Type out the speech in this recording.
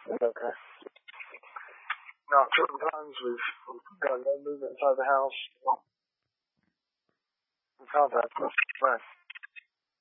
Okay. Now, certain times we've got no movement inside the house. In contact with. Right.